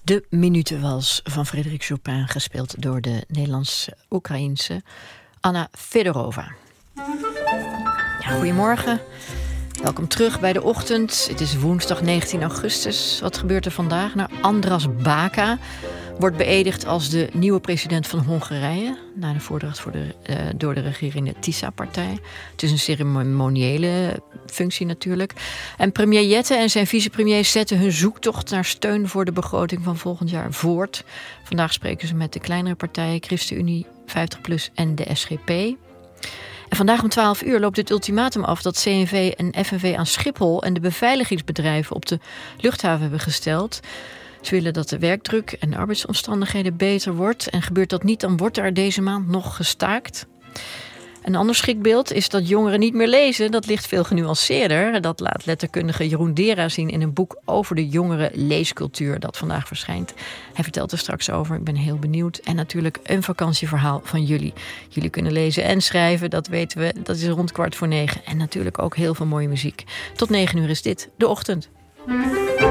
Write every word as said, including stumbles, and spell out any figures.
De Minutenwals van Frédéric Chopin, gespeeld door de Nederlands-Oekraïense Anna Fedorova. Ja, goedemorgen. Welkom terug bij De Ochtend. Het is woensdag negentien augustus. Wat gebeurt er vandaag? Nou, Andras Baka wordt beëdigd als de nieuwe president van Hongarije, na de voordracht voor de, uh, door de regerende TISA-partij. Het is een ceremoniële functie natuurlijk. En premier Jette en zijn vicepremier zetten hun zoektocht naar steun voor de begroting van volgend jaar voort. Vandaag spreken ze met de kleinere partijen ChristenUnie, vijftig plus en de S G P. En vandaag om twaalf uur loopt het ultimatum af dat C N V en F N V aan Schiphol en de beveiligingsbedrijven op de luchthaven hebben gesteld. Ze willen dat de werkdruk en de arbeidsomstandigheden beter wordt. En gebeurt dat niet, dan wordt er deze maand nog gestaakt. Een ander schrikbeeld is dat jongeren niet meer lezen. Dat ligt veel genuanceerder. Dat laat letterkundige Jeroen Dera zien in een boek over de jongere leescultuur dat vandaag verschijnt. Hij vertelt er straks over. Ik ben heel benieuwd. En natuurlijk een vakantieverhaal van jullie. Jullie kunnen lezen en schrijven, dat weten we. Dat is rond kwart voor negen. En natuurlijk ook heel veel mooie muziek. Tot negen uur is dit De Ochtend.